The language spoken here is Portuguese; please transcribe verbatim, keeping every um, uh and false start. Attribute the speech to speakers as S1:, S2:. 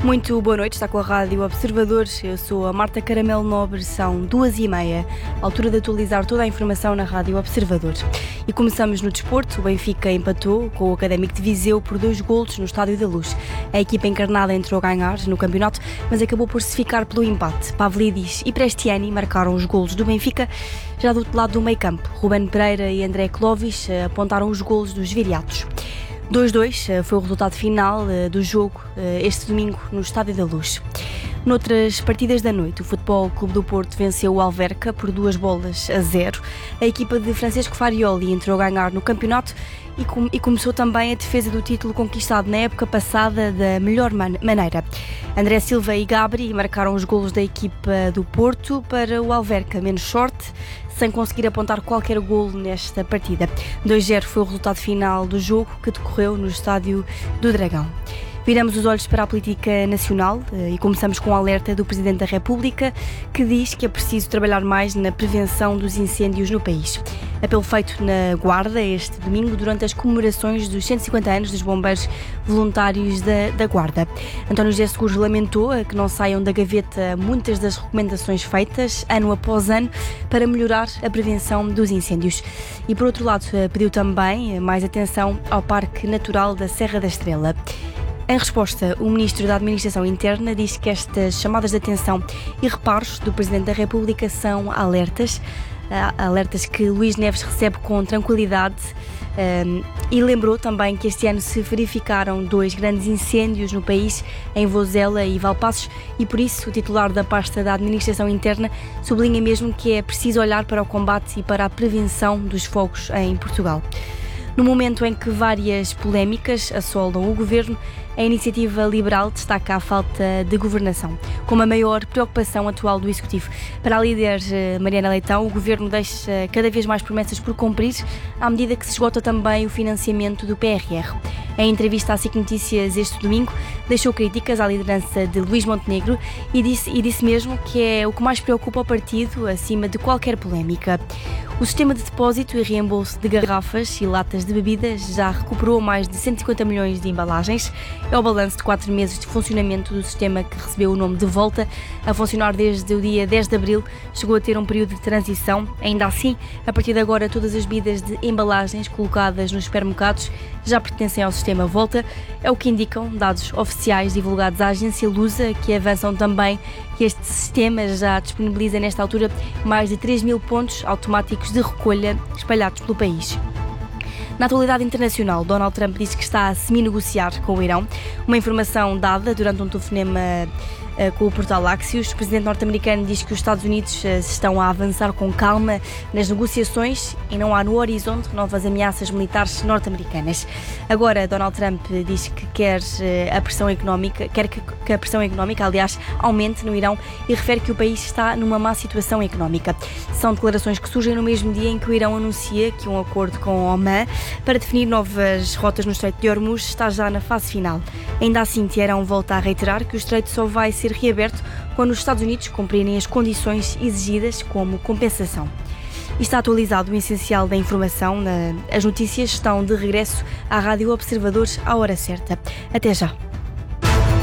S1: Muito boa noite, está com a Rádio Observador. Eu sou a Marta Caramelo Nobre, são duas e meia, altura de atualizar toda a informação na Rádio Observador. E começamos no desporto. O Benfica empatou com o Académico de Viseu por dois golos no Estádio da Luz. A equipa encarnada entrou a ganhar no campeonato, mas acabou por se ficar pelo empate. Pavlidis e Prestiani marcaram os golos do Benfica. Já do outro lado do meio campo, Ruben Pereira e André Clovis apontaram os golos dos viriatos. dois a dois foi o resultado final do jogo este domingo no Estádio da Luz. Noutras partidas da noite, o Futebol Clube do Porto venceu o Alverca por duas bolas a zero. A equipa de Francisco Farioli entrou a ganhar no campeonato e, com, e começou também a defesa do título conquistado na época passada da melhor man- maneira. André Silva e Gabri marcaram os golos da equipa do Porto para o Alverca, menos sorte, sem conseguir apontar qualquer golo nesta partida. dois a zero foi o resultado final do jogo que decorreu no Estádio do Dragão. Viramos os olhos para a política nacional e começamos com um alerta do Presidente da República, que diz que é preciso trabalhar mais na prevenção dos incêndios no país. Apelo feito na Guarda este domingo durante as comemorações dos cento e cinquenta anos dos bombeiros voluntários da, da Guarda. António José Seguros lamentou que não saiam da gaveta muitas das recomendações feitas ano após ano para melhorar a prevenção dos incêndios. E por outro lado pediu também mais atenção ao Parque Natural da Serra da Estrela. Em resposta, o Ministro da Administração Interna diz que estas chamadas de atenção e reparos do Presidente da República são alertas, alertas que Luís Neves recebe com tranquilidade, um, e lembrou também que este ano se verificaram dois grandes incêndios no país, em Vozela e Valpaços, e por isso o titular da pasta da Administração Interna sublinha mesmo que é preciso olhar para o combate e para a prevenção dos fogos em Portugal. No momento em que várias polémicas assolam o governo, a Iniciativa Liberal destaca a falta de governação, como a maior preocupação atual do Executivo. Para a líder Mariana Leitão, o governo deixa cada vez mais promessas por cumprir, à medida que se esgota também o financiamento do P R R. Em entrevista à SIC Notícias este domingo, deixou críticas à liderança de Luís Montenegro e disse, e disse mesmo que é o que mais preocupa o partido, acima de qualquer polémica. O sistema de depósito e reembolso de garrafas e latas de bebidas já recuperou mais de cento e cinquenta milhões de embalagens. É o balanço de quatro meses de funcionamento do sistema, que recebeu o nome de Volta, a funcionar desde o dia dez de abril. Chegou a ter um período de transição. Ainda assim, a partir de agora, todas as bebidas de embalagens colocadas nos supermercados já pertencem ao sistema Volta. É o que indicam dados oficiais divulgados à agência Lusa, que avançam também que este sistema já disponibiliza nesta altura mais de três mil pontos automáticos de recolha espalhados pelo país. Na atualidade internacional, Donald Trump disse que está a semi-negociar com o Irão, uma informação dada durante um telefonema uh, com o portal Axios. O presidente norte-americano diz que os Estados Unidos uh, estão a avançar com calma nas negociações e não há no horizonte novas ameaças militares norte-americanas. Agora, Donald Trump diz que quer uh, a pressão económica, quer que, que a pressão económica, aliás, aumente no Irão, e refere que o país está numa má situação económica. São declarações que surgem no mesmo dia em que o Irão anuncia que um acordo com Oman para definir novas rotas no Estreito de Hormuz está já na fase final. Ainda assim, Teherão volta a reiterar que o Estreito só vai ser reaberto quando os Estados Unidos cumprirem as condições exigidas como compensação. E está atualizado o essencial da informação. As notícias estão de regresso à Rádio Observadores à hora certa. Até já.